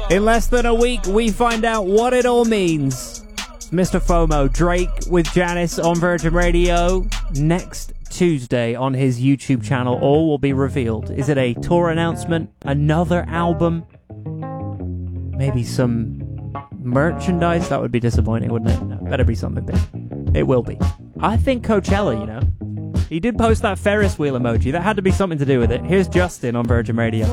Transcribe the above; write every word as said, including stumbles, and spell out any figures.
In less than a week, we find out what it all means. Mister FOMO, Drake with Janice on Virgin Radio. Next Tuesday on his YouTube channel, all will be revealed. Is it a tour announcement? Another album? Maybe some merchandise? That would be disappointing, wouldn't it? No, better be something big. It will be. I think Coachella, you know. He did post that Ferris wheel emoji. That had to be something to do with it. Here's Justin on Virgin Radio.